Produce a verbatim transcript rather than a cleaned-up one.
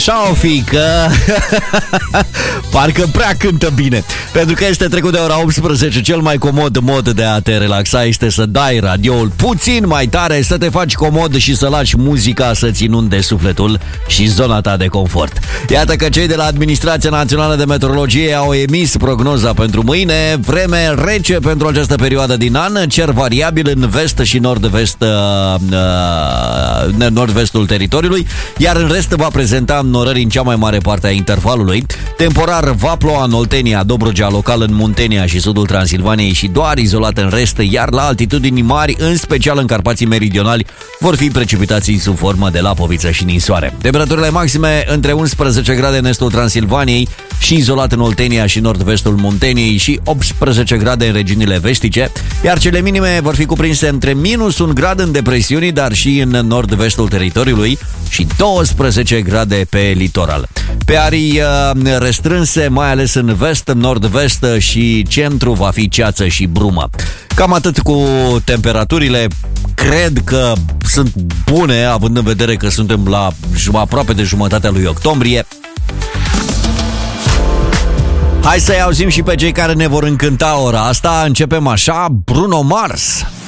Așa o fi că parcă prea cântă bine. Pentru că este trecut de ora optsprezece. Cel mai comod mod de a te relaxa este să dai radioul puțin mai tare, să te faci comod și să lași muzica să-ți inunde sufletul și zona ta de confort. Iată că cei de la Administrația Națională de Meteorologie au emis prognoza pentru mâine. Vreme rece pentru această perioadă din an, cer variabil în vest și nord-vest, uh, nord-vestul teritoriului, iar în rest va prezenta norări în cea mai mare parte a intervalului. Temporar va ploua în Oltenia, Dobrogea, local în Muntenia și sudul Transilvaniei și doar izolat în rest, iar la altitudini mari, în special în Carpații Meridionali, vor fi precipitații sub formă de lapoviță și ninsoare. Temperaturile maxime între unsprezece grade în estul Transilvaniei și izolat în Oltenia și nord-vestul Munteniei și optsprezece grade în regiunile vestice, iar cele minime vor fi cuprinse între minus un grad în depresiuni, dar și în nord-vestul teritoriului și douăsprezece grade pe litoral. Pe arii restrânse, mai ales în vest, nord-vest și centru, va fi ceață și brumă. Cam atât cu temperaturile. Cred că sunt bune, având în vedere că suntem la aproape de jumătatea lui octombrie. Hai să-i auzim și pe cei care ne vor încânta ora asta. Începem așa, Bruno Mars.